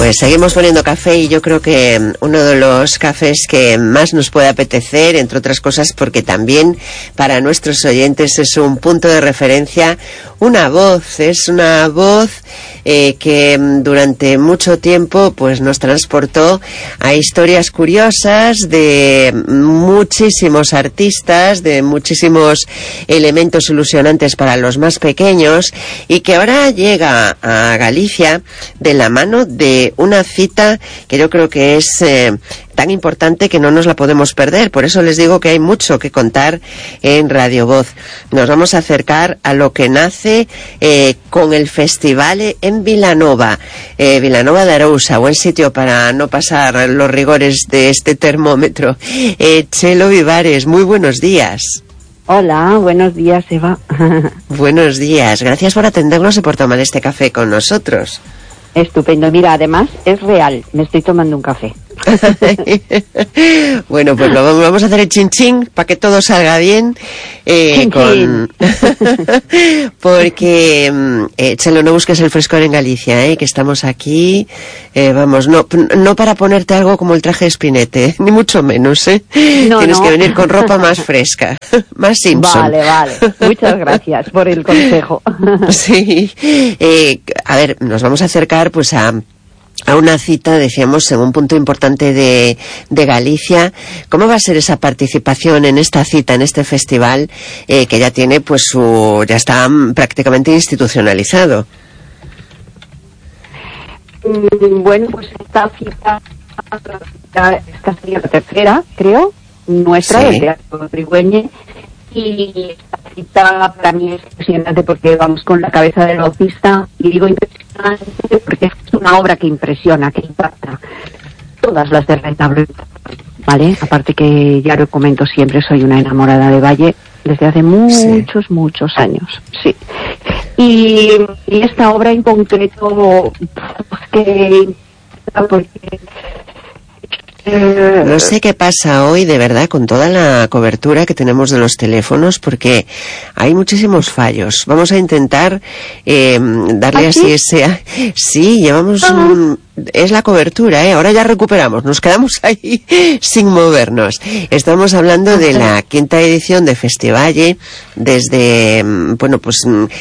Pues seguimos poniendo café y yo creo que uno de los cafés que más nos puede apetecer, entre otras cosas porque también para nuestros oyentes es un punto de referencia, es una voz que durante mucho tiempo pues nos transportó a historias curiosas de muchísimos artistas, de muchísimos elementos ilusionantes para los más pequeños y que ahora llega a Galicia de la mano de una cita que yo creo que es tan importante que no nos la podemos perder. Por eso les digo que hay mucho que contar en Radio Voz. Nos vamos a acercar a lo que nace con el festival en Vilanova. Vilanova de Arousa, buen sitio para no pasar los rigores de este termómetro. Chelo Vivares, muy buenos días. Hola, buenos días, Eva. Buenos días, gracias por atendernos y por tomar este café con nosotros. Estupendo, mira, además es real, me estoy tomando un café. Bueno, pues vamos a hacer el chin chin para que todo salga bien. Chin, chin. Porque Chelo, no busques el frescor en Galicia, que estamos aquí, no para ponerte algo como el traje de Spinette, ni mucho menos, tienes que venir con ropa más fresca, más Simpson. Vale, muchas gracias por el consejo. Sí, a ver, nos vamos a acercar pues a una cita, decíamos, en un punto importante de Galicia. ¿Cómo va a ser esa participación en esta cita, en este festival, que ya tiene, pues, ya está prácticamente institucionalizado? Bueno, pues esta cita sería la tercera, creo, nuestra, del Teatro Trigüeñe. Y esta cita para mí es impresionante porque vamos con la cabeza del autista, y digo impresionante porque es una obra que impresiona, que impacta. Todas las de retablo, ¿vale? Aparte que ya lo comento siempre, soy una enamorada de Valle desde hace muchos años, sí. Y esta obra en concreto, porque no sé qué pasa hoy, de verdad, con toda la cobertura que tenemos de los teléfonos, porque hay muchísimos fallos. Vamos a intentar darle así ese... Sí, llevamos... Es la cobertura, ahora ya recuperamos, nos quedamos ahí sin movernos. Estamos hablando de la 5ª edición de Festivalle, desde, bueno, pues